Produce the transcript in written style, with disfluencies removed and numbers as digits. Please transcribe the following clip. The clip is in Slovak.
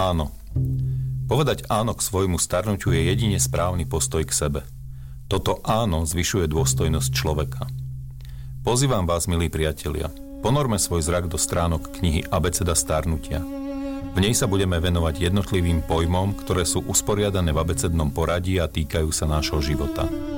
Áno. Povedať áno k svojmu starnutiu je jedine správny postoj k sebe. Toto áno zvyšuje dôstojnosť človeka. Pozývam vás, milí priatelia, ponorme svoj zrak do stránok knihy Abeceda starnutia. V nej sa budeme venovať jednotlivým pojmom, ktoré sú usporiadané v abecednom poradí a týkajú sa nášho života.